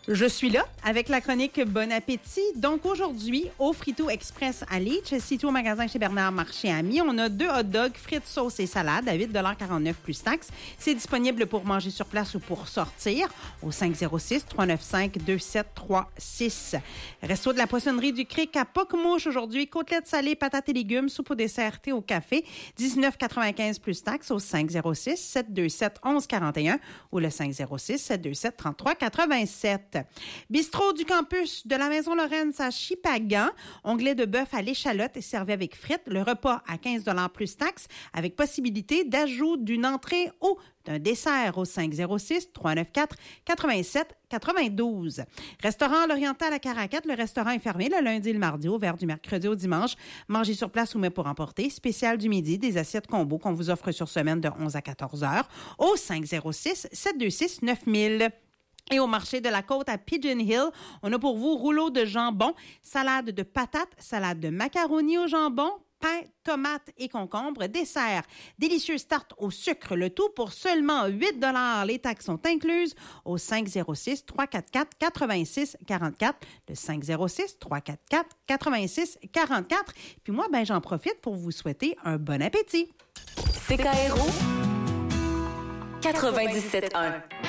Je suis là avec la chronique Bon Appétit. Donc aujourd'hui, au Frito Express à Leach, situé au magasin chez Bernard Marché Ami, on a 2 hot dogs, frites, sauce et salade à 8,49 $ plus taxes. C'est disponible pour manger sur place ou pour sortir au 506-395-2736. Resto de la poissonnerie du Cric à Pocmouche aujourd'hui. Côtelettes salées, patates et légumes, soupe au dessert, thé au café, 19,95 $ plus taxes au 506-727-1141 ou le 506-727-3387. Bistrot du campus de la Maison Lorenz à Chipagan. Onglet de bœuf à l'échalote et servi avec frites. Le repas à 15 $ plus taxes avec possibilité d'ajout d'une entrée ou d'un dessert au 506-394-87-92. Restaurant L'Oriental à Caracat. Le restaurant est fermé le lundi et le mardi, ouvert du mercredi au dimanche. Manger sur place ou mets pour emporter. Spécial du midi, des assiettes combo qu'on vous offre sur semaine de 11 à 14 heures au 506-726-9000. Et au marché de la côte à Pigeon Hill, on a pour vous rouleau de jambon, salade de patates, salade de macaroni au jambon, pain, tomates et concombre, dessert, délicieuse tarte au sucre, le tout pour seulement 8 $. Les taxes sont incluses au 506-344-8644, le 506-344-8644. Puis moi, j'en profite pour vous souhaiter un bon appétit. CKRO 97.1